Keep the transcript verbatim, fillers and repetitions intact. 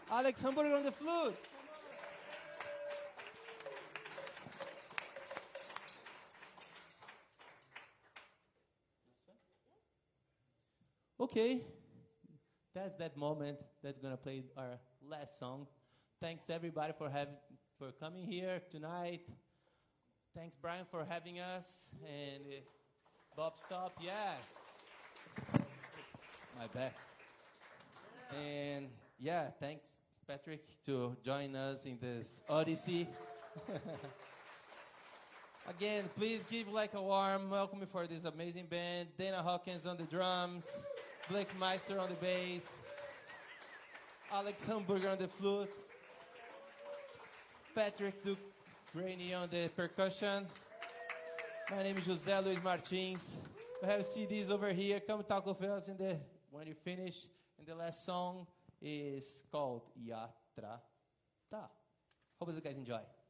Alex Hamburger on the flute. Okay, that's that moment that's gonna play our last song. Thanks everybody for having for coming here tonight. Thanks Brian for having us and uh, Bob Stop, yes. My bad. And yeah, thanks Patrick to join us in this odyssey. Again, please give like a warm welcome for this amazing band. Dana Hawkins on the drums, Blake Meister on the bass, Alex Hamburger on the flute, Patrick Duke Rainey on the percussion. My name is José Luis Martins. We have C Ds over here. Come talk with us in the, when you finish. And the last song is called Yatra Ta. Hope you guys enjoy.